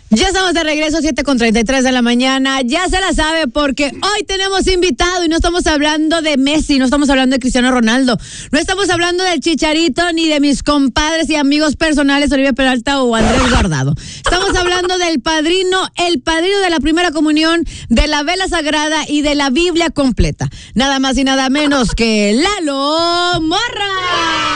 Ya estamos de regreso, 7:33 de la mañana. Ya se la sabe porque hoy tenemos invitado y no estamos hablando de Messi, no estamos hablando de Cristiano Ronaldo, no estamos hablando del Chicharito ni de mis compadres y amigos personales Olivia Peralta o Andrés Guardado. Estamos hablando del padrino, el padrino de la primera comunión, de la vela sagrada y de la Biblia completa. Nada más y nada menos que Lalo Morra.